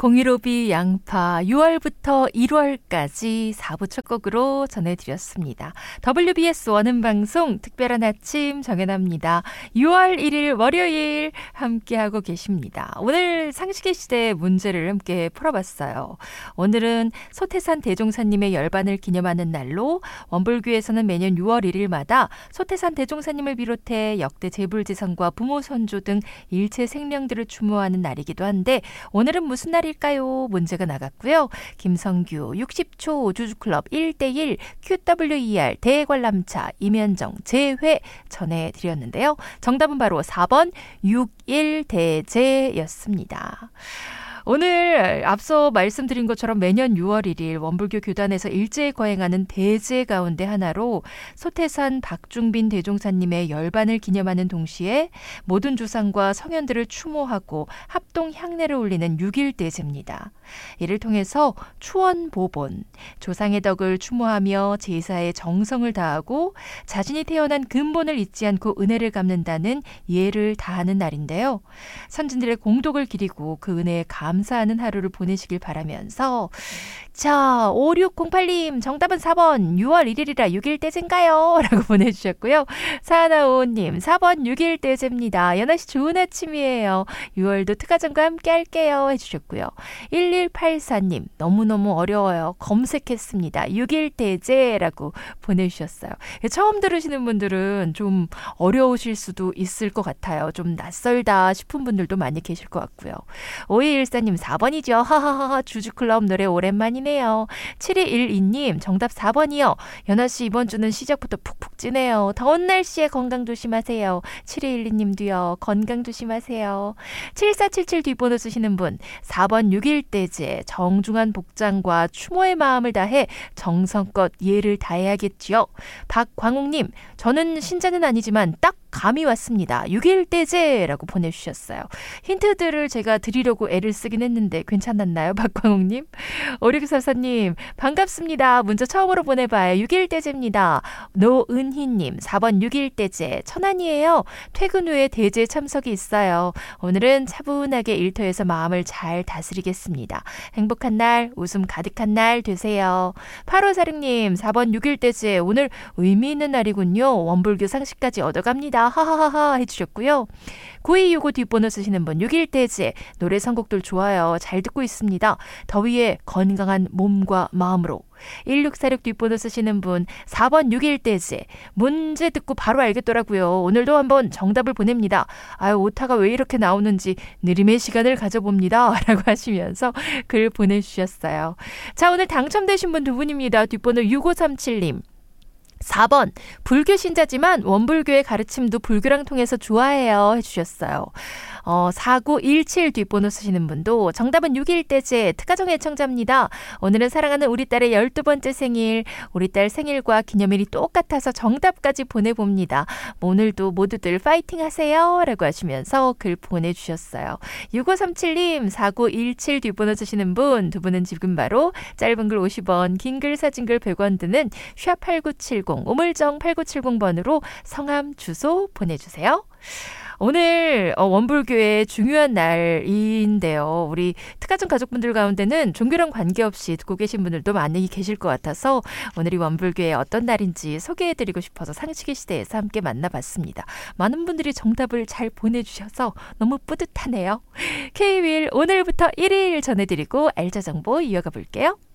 공일오비 양파 6월부터 1월까지 4부 첫 곡으로 전해드렸습니다. WBS 원음방송 특별한 아침 정연아입니다. 6월 1일 월요일 함께하고 계십니다. 오늘 상식의 시대 문제를 함께 풀어봤어요. 오늘은 소태산 대종사님의 열반을 기념하는 날로 원불교에서는 매년 6월 1일마다 소태산 대종사님을 비롯해 역대 재불지성과 부모 선조 등 일체 생명들을 추모하는 날이기도 한데 오늘은 무슨 날일까요? 문제가 나갔고요. 김성규 60초 주주클럽 1대1 QWER 대관람차 임현정 재회 전해드렸는데요. 정답은 바로 4번 6.1대제였습니다. 오늘 앞서 말씀드린 것처럼 매년 6월 1일 원불교 교단에서 일제에 거행하는 대제 가운데 하나로 소태산 박중빈 대종사님의 열반을 기념하는 동시에 모든 조상과 성현들을 추모하고 합동 향례를 올리는 6.1대제입니다. 이를 통해서 추원보본, 조상의 덕을 추모하며 제사에 정성을 다하고 자신이 태어난 근본을 잊지 않고 은혜를 갚는다는 예를 다하는 날인데요. 선진들의 공덕을 기리고 그 은혜에 감사하는 하루를 보내시길 바라면서 자, 5608님 정답은 4번 6월 1일이라 6.1대제인가요? 라고 보내주셨고요. 사나오님 4번 6.1대제입니다. 연아씨 좋은 아침이에요. 6월도 특가전과 함께 할게요 해주셨고요. 1184님 너무너무 어려워요. 검색했습니다. 6.1대제라고 보내주셨어요. 처음 들으시는 분들은 좀 어려우실 수도 있을 것 같아요. 좀 낯설다 싶은 분들도 많이 계실 것 같고요. 5214님 4번이죠. 하하하하 주주클럽 노래 오랜만이네요. 7212님 정답 4번이요. 연아씨 이번 주는 시작부터 푹푹 찌네요. 더운 날씨에 건강 조심하세요. 7212님도요. 건강 조심하세요. 7477 뒷번호 쓰시는 분 4번 6.1대제 정중한 복장과 추모의 마음을 다해 정성껏 예를 다해야겠지요. 박광욱님 저는 신자는 아니지만 딱 감이 왔습니다. 6.1대제라고 보내주셨어요. 힌트들을 제가 드리려고 애를 쓰긴 했는데 괜찮았나요? 박광욱님? 5644님 반갑습니다. 문자 처음으로 보내봐요. 6.1대제입니다. 노은희님 4번 6.1대제 천안이에요. 퇴근 후에 대제 참석이 있어요. 오늘은 차분하게 일터에서 마음을 잘 다스리겠습니다. 행복한 날, 웃음 가득한 날 되세요. 8546님 4번 6.1대제 오늘 의미 있는 날이군요. 원불교 상식까지 얻어갑니다. 하하하하 해주셨고요. 9265 뒷번호 쓰시는 분 6.1대제 노래 선곡들 좋아요. 잘 듣고 있습니다. 더위에 건강한 몸과 마음으로 1646 뒷번호 쓰시는 분 4번 6.1대제 문제 듣고 바로 알겠더라고요. 오늘도 한번 정답을 보냅니다. 아유 오타가 왜 이렇게 나오는지 느림의 시간을 가져봅니다. 라고 하시면서 글 보내주셨어요. 자 오늘 당첨되신 분 두 분입니다. 뒷번호 6537님 4번 불교 신자지만 원불교의 가르침도 불교랑 통해서 좋아해요 해주셨어요. 4917 뒷번호 쓰시는 분도 정답은 6.1대제 특가정 애청자입니다. 오늘은 사랑하는 우리 딸의 12번째 생일, 우리 딸 생일과 기념일이 똑같아서 정답까지 보내봅니다. 오늘도 모두들 파이팅 하세요 라고 하시면서 글 보내주셨어요. 6537님 4917 뒷번호 쓰시는 분 두 분은 지금 바로 짧은 글 50원 긴 글 사진 글 100원 드는 샵8970 우물정 8970번으로 성함 주소 보내주세요. 오늘 원불교의 중요한 날인데요. 우리 특가정 가족분들 가운데는 종교랑 관계없이 듣고 계신 분들도 많이 계실 것 같아서 오늘이 원불교의 어떤 날인지 소개해드리고 싶어서 상식의 시대에서 함께 만나봤습니다. 많은 분들이 정답을 잘 보내주셔서 너무 뿌듯하네요. K-윌 오늘부터 1일 전해드리고 알짜 정보 이어가 볼게요.